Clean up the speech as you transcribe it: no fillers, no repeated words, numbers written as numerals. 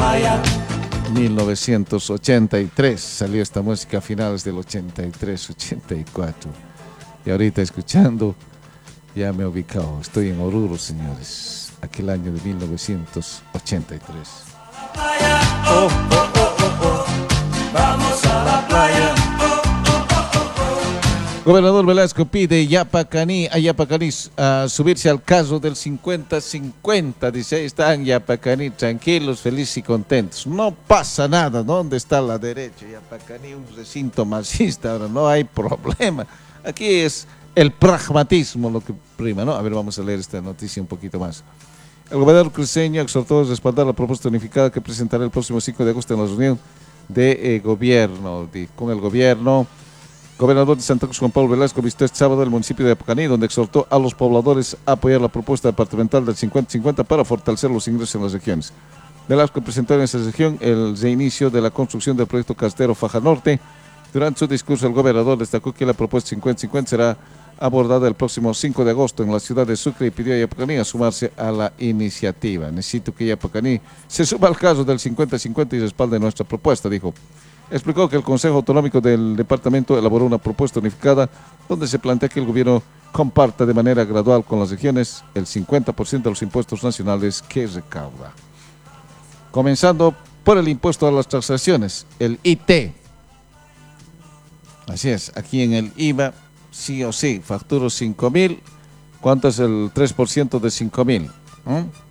1983 salió esta música a finales del 83, 84. Y ahorita escuchando, ya me he ubicado. Estoy en Oruro, señores. Aquel año de 1983. Oh, oh, oh, oh, oh. Vamos a la playa. Gobernador Velasco pide a Yapacaní a subirse al caso del 50-50. Dice, ahí están Yapacaní tranquilos, felices y contentos. No pasa nada. ¿Dónde está la derecha? Yapacaní, un recinto masista, ahora no hay problema. Aquí es el pragmatismo lo que prima, ¿no? A ver, vamos a leer esta noticia un poquito más. El gobernador cruceño exhortó a respaldar la propuesta unificada que presentará el próximo 5 de agosto en la reunión de gobierno. Con el gobierno, gobernador de Santa Cruz, Juan Pablo Velasco, visitó este sábado el municipio de Yapacaní, donde exhortó a los pobladores a apoyar la propuesta departamental del 50-50 para fortalecer los ingresos en las regiones. Velasco presentó en esa región el reinicio de la construcción del proyecto Castero Faja Norte. Durante su discurso, el gobernador destacó que la propuesta 50-50 será abordada el próximo 5 de agosto en la ciudad de Sucre y pidió a Yapacaní a sumarse a la iniciativa. Necesito que Yapacaní se suba al caso del 50-50 y respalde nuestra propuesta, dijo. Explicó que el Consejo Autonómico del Departamento elaboró una propuesta unificada donde se plantea que el gobierno comparta de manera gradual con las regiones el 50% de los impuestos nacionales que recauda. Comenzando por el impuesto a las transacciones, el IT. Así es, aquí en el IVA, sí o sí, facturo 5.000. ¿Cuánto es el 3% de 5.000?